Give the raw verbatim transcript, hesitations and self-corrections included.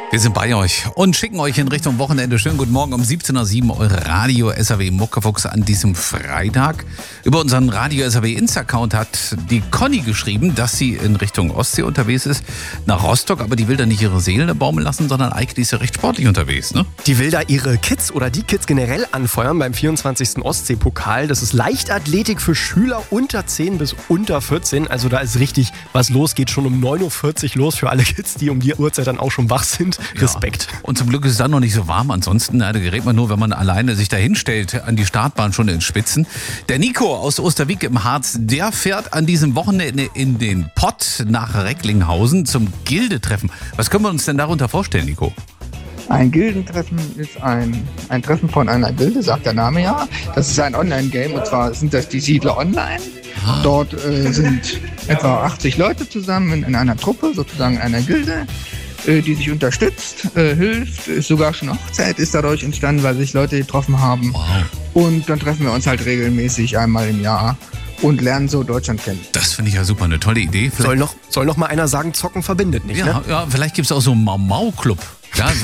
Wir sind bei euch und schicken euch in Richtung Wochenende. Schönen guten Morgen um siebzehn Uhr sieben, eure Radio S R W Muckefuchs an diesem Freitag. Über unseren Radio S R W Insta-Account hat die Conny geschrieben, dass sie in Richtung Ostsee unterwegs ist, nach Rostock, aber die will da nicht ihre Seele baumeln lassen, sondern Eike, die ist ja recht sportlich unterwegs, ne? Die will da ihre Kids oder die Kids generell anfeuern beim vierundzwanzigsten Ostsee-Pokal. Das ist Leichtathletik für Schüler unter zehn bis unter vierzehn. Also da ist richtig was los. Geht schon um neun Uhr vierzig los für alle Kids, die um die Uhrzeit dann auch schon wach sind. Respekt. Ja. Und zum Glück ist es dann noch nicht so warm. Ansonsten, da gerät man nur, wenn man alleine sich da hinstellt, an die Startbahn schon in Spitzen. Der Nico aus Osterwieck im Harz, der fährt an diesem Wochenende in den Pott nach Recklinghausen zum Gildetreffen. Was können wir uns denn darunter vorstellen, Nico? Ein Gildentreffen ist ein, ein Treffen von einer Gilde, sagt der Name ja. Das ist ein Online-Game und zwar sind das die Siedler Online. Ah. Dort äh, sind etwa achtzig Leute zusammen in einer Truppe, sozusagen einer Gilde, äh, die sich unterstützt, äh, hilft. Ist sogar schon eine Hochzeit ist dadurch entstanden, weil sich Leute getroffen haben. Wow. Und dann treffen wir uns halt regelmäßig einmal im Jahr und lernen so Deutschland kennen. Das finde ich ja super, eine tolle Idee. Soll noch, soll noch mal einer sagen, Zocken verbindet nicht, ja, ne? Ja, vielleicht gibt es auch so einen Mau-Mau-Club. Ja,